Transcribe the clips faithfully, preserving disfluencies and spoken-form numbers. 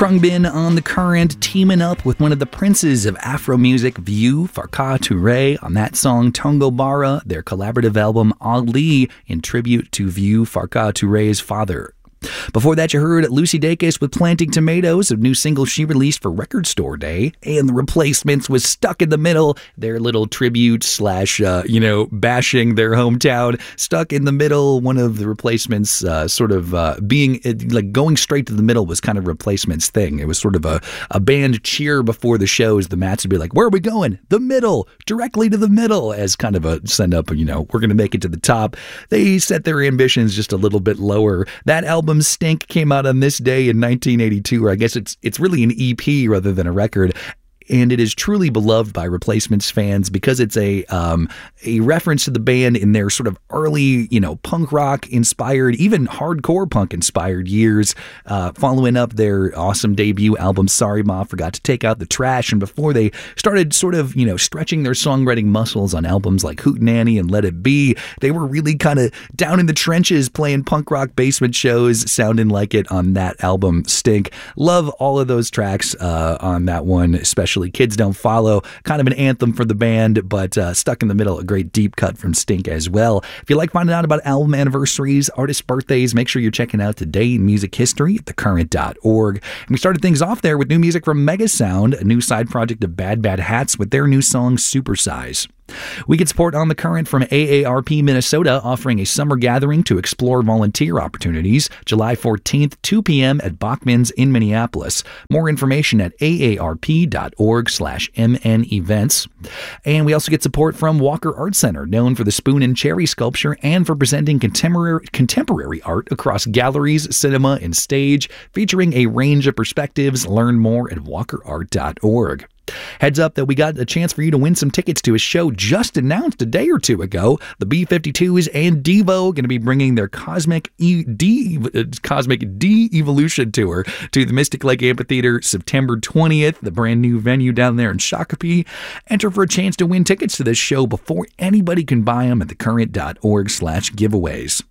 Khruangbin on The Current, teaming up with one of the princes of Afro music, Vieux Farka Touré, on that song Tongo Bara, their collaborative album Ali, in tribute to Vieux Farka Touré's father. Before that, you heard Lucy Dacus with Planting Tomatoes, a new single she released for Record Store Day, and The Replacements was Stuck in the Middle, their little tribute slash, uh, you know, bashing their hometown. Stuck in the Middle, one of The Replacements uh, sort of uh, being, like going straight to the middle was kind of Replacements' thing. It was sort of a, a band cheer before the shows. The Mats would be like, where are we going? The middle, directly to the middle, as kind of a send up, you know, we're going to make it to the top. They set their ambitions just a little bit lower. That album Stink came out on this day in nineteen eighty-two, or I guess it's it's really an E P rather than a record. And it is truly beloved by Replacements fans because it's a um, a reference to the band in their sort of early, you know, punk rock inspired, even hardcore punk inspired years, uh, following up their awesome debut album, Sorry Ma Forgot to Take Out the Trash. And before they started sort of, you know, stretching their songwriting muscles on albums like Hootenanny and Let It Be, they were really kind of down in the trenches playing punk rock basement shows, sounding like it on that album, Stink. Love all of those tracks uh, on that one, especially Kids Don't Follow, kind of an anthem for the band, but uh, Stuck in the Middle, a great deep cut from Stink as well. If you like finding out about album anniversaries, artist birthdays, make sure you're checking out Today in Music History at the current dot org. And we started things off there with new music from Megasound, a new side project of Bad Bad Hats with their new song Supersize. We get support on The Current from A A R P Minnesota, offering a summer gathering to explore volunteer opportunities, July fourteenth, two p.m. at Bachman's in Minneapolis. More information at A A R P dot org slash M N events. And we also get support from Walker Art Center, known for the spoon and cherry sculpture and for presenting contemporary, contemporary art across galleries, cinema, and stage, featuring a range of perspectives. Learn more at walker art dot org. Heads up that we got a chance for you to win some tickets to a show just announced a day or two ago. The B fifty-twos and Devo going to be bringing their Cosmic e- De- Cosmic De-Evolution Tour to the Mystic Lake Amphitheater September twentieth, the brand new venue down there in Shakopee. Enter for a chance to win tickets to this show before anybody can buy them at the current dot org slash giveaways.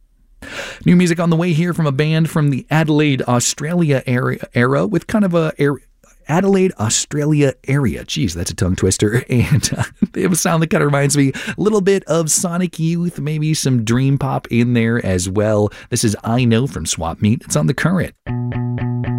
New music on the way here from a band from the Adelaide, Australia era, era with kind of a... Era, Adelaide, Australia area. Geez, that's a tongue twister. And uh, they have a sound that kind of reminds me a little bit of Sonic Youth, maybe some dream pop in there as well. This is I Know from Swap Meet. It's on The Current.